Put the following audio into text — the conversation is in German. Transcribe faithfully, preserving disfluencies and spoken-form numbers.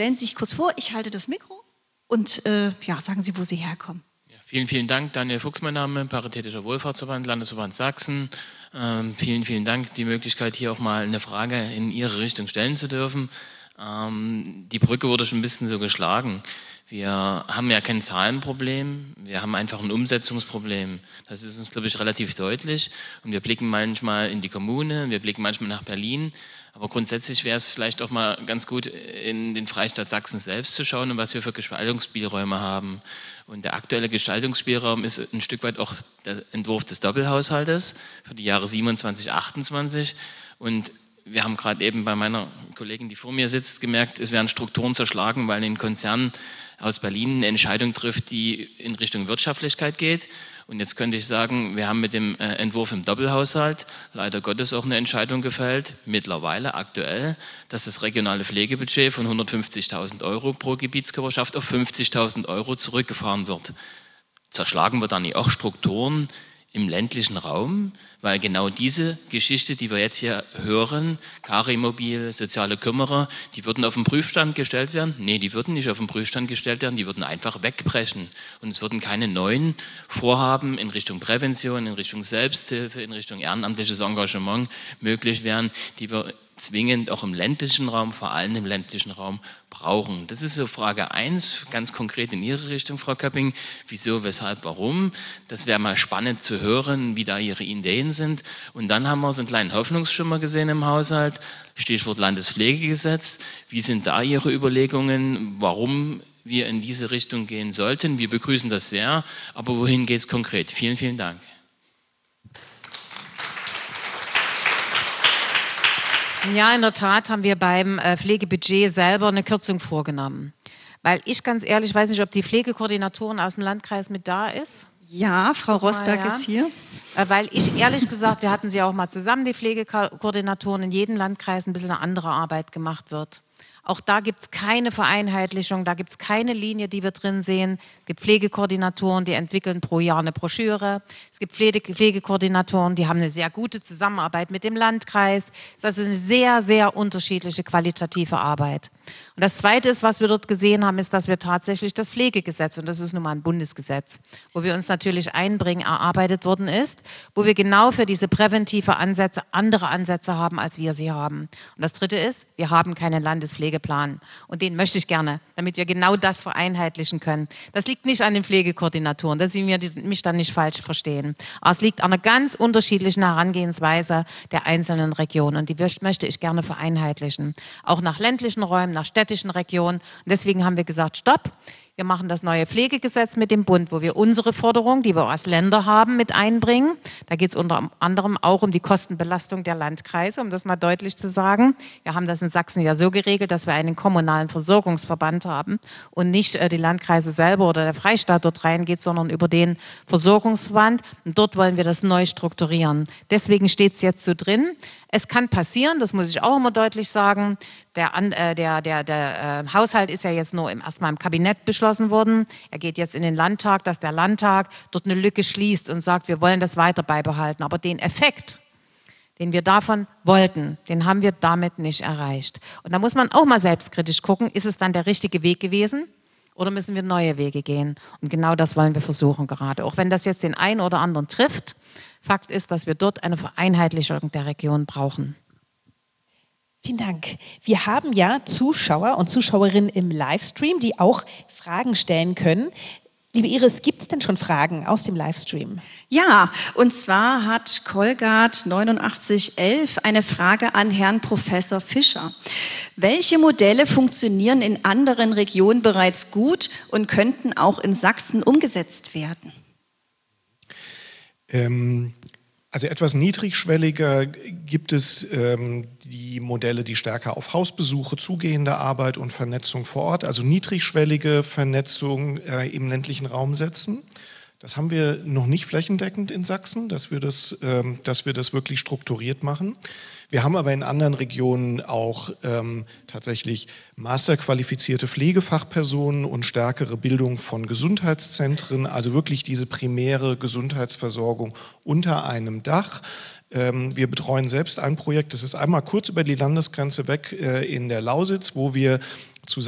stellen Sie sich kurz vor, ich halte das Mikro und äh, ja, sagen Sie, wo Sie herkommen. Ja, vielen, vielen Dank. Daniel Fuchs, mein Name, Paritätischer Wohlfahrtsverband, Landesverband Sachsen. Ähm, vielen, vielen Dank, die Möglichkeit, hier auch mal eine Frage in Ihre Richtung stellen zu dürfen. Ähm, die Brücke wurde schon ein bisschen so geschlagen. Wir haben ja kein Zahlenproblem, wir haben einfach ein Umsetzungsproblem. Das ist uns, glaube ich, relativ deutlich. Und wir blicken manchmal in die Kommune, wir blicken manchmal nach Berlin. Aber grundsätzlich wäre es vielleicht auch mal ganz gut, in den Freistaat Sachsen selbst zu schauen und was wir für Gestaltungsspielräume haben. Und der aktuelle Gestaltungsspielraum ist ein Stück weit auch der Entwurf des Doppelhaushaltes für die Jahre siebenundzwanzig, achtundzwanzig. Und wir haben gerade eben bei meiner Kollegin, die vor mir sitzt, gemerkt, es werden Strukturen zerschlagen, weil ein Konzern aus Berlin eine Entscheidung trifft, die in Richtung Wirtschaftlichkeit geht. Und jetzt könnte ich sagen, wir haben mit dem Entwurf im Doppelhaushalt leider Gottes auch eine Entscheidung gefällt, mittlerweile aktuell, dass das regionale Pflegebudget von hundertfünfzigtausend Euro pro Gebietskörperschaft auf fünfzigtausend Euro zurückgefahren wird. Zerschlagen wir dann auch Strukturen im ländlichen Raum, weil genau diese Geschichte, die wir jetzt hier hören, Cari-Mobil, soziale Kümmerer, die würden auf den Prüfstand gestellt werden? Nee, die würden nicht auf den Prüfstand gestellt werden, die würden einfach wegbrechen. Und es würden keine neuen Vorhaben in Richtung Prävention, in Richtung Selbsthilfe, in Richtung ehrenamtliches Engagement möglich werden, die wir zwingend auch im ländlichen Raum, vor allem im ländlichen Raum, brauchen. Das ist so Frage eins, ganz konkret in Ihre Richtung, Frau Köpping. Wieso, weshalb, warum? Das wäre mal spannend zu hören, wie da Ihre Ideen sind. Und dann haben wir so einen kleinen Hoffnungsschimmer gesehen im Haushalt, Stichwort Landespflegegesetz. Wie sind da Ihre Überlegungen, warum wir in diese Richtung gehen sollten? Wir begrüßen das sehr, aber wohin geht es konkret? Vielen, vielen Dank. Ja, in der Tat haben wir beim äh, Pflegebudget selber eine Kürzung vorgenommen. Weil ich ganz ehrlich, weiß nicht, ob die Pflegekoordinatorin aus dem Landkreis mit da ist. Ja, Frau Rosberg ja. ist hier. Äh, weil ich ehrlich gesagt, wir hatten sie auch mal zusammen, die Pflegekoordinatoren, in jedem Landkreis ein bisschen eine andere Arbeit gemacht wird. Auch da gibt es keine Vereinheitlichung, da gibt es keine Linie, die wir drin sehen. Es gibt Pflegekoordinatoren, die entwickeln pro Jahr eine Broschüre. Es gibt Pflege Pflegekoordinatoren, die haben eine sehr gute Zusammenarbeit mit dem Landkreis. Es ist also eine sehr, sehr unterschiedliche qualitative Arbeit. Und das Zweite ist, was wir dort gesehen haben, ist, dass wir tatsächlich das Pflegegesetz, und das ist nun mal ein Bundesgesetz, wo wir uns natürlich einbringen, erarbeitet worden ist, wo wir genau für diese präventive Ansätze andere Ansätze haben, als wir sie haben. Und das Dritte ist, wir haben keinen Landespflegeplan. Und den möchte ich gerne, damit wir genau das vereinheitlichen können. Das liegt nicht an den Pflegekoordinatoren, dass Sie mich dann nicht falsch verstehen. Aber es liegt an einer ganz unterschiedlichen Herangehensweise der einzelnen Regionen. Und die möchte ich gerne vereinheitlichen. Auch nach ländlichen Räumen, nach städtischen Regionen. Und deswegen haben wir gesagt, stopp. Wir machen das neue Pflegegesetz mit dem Bund, wo wir unsere Forderungen, die wir als Länder haben, mit einbringen. Da geht es unter anderem auch um die Kostenbelastung der Landkreise, um das mal deutlich zu sagen. Wir haben das in Sachsen ja so geregelt, dass wir einen kommunalen Versorgungsverband haben und nicht äh, die Landkreise selber oder der Freistaat dort reingeht, sondern über den Versorgungsverband. Und dort wollen wir das neu strukturieren. Deswegen steht es jetzt so drin. Es kann passieren, das muss ich auch immer deutlich sagen, der, äh, der, der, der äh, Haushalt ist ja jetzt nur im, erstmal im Kabinett beschlossen worden. Er geht jetzt in den Landtag, dass der Landtag dort eine Lücke schließt und sagt, wir wollen das weiter beibehalten. Aber den Effekt, den wir davon wollten, den haben wir damit nicht erreicht. Und da muss man auch mal selbstkritisch gucken, ist es dann der richtige Weg gewesen? Oder müssen wir neue Wege gehen? Und genau das wollen wir versuchen gerade. Auch wenn das jetzt den einen oder anderen trifft, Fakt ist, dass wir dort eine Vereinheitlichung der Region brauchen. Vielen Dank. Wir haben ja Zuschauer und Zuschauerinnen im Livestream, die auch Fragen stellen können. Liebe Iris, gibt es denn schon Fragen aus dem Livestream? Ja, und zwar hat Kolgard neunundachtzig elf eine Frage an Herrn Professor Fischer. Welche Modelle funktionieren in anderen Regionen bereits gut und könnten auch in Sachsen umgesetzt werden? Ähm, also etwas niedrigschwelliger gibt es ähm, die Modelle, die stärker auf Hausbesuche, zugehende Arbeit und Vernetzung vor Ort, also niedrigschwellige Vernetzung äh, im ländlichen Raum setzen. Das haben wir noch nicht flächendeckend in Sachsen, dass wir das, ähm, dass wir das wirklich strukturiert machen. Wir haben aber in anderen Regionen auch ähm, tatsächlich masterqualifizierte Pflegefachpersonen und stärkere Bildung von Gesundheitszentren, also wirklich diese primäre Gesundheitsversorgung unter einem Dach. Ähm, wir betreuen selbst ein Projekt, das ist einmal kurz über die Landesgrenze weg äh, in der Lausitz, wo wir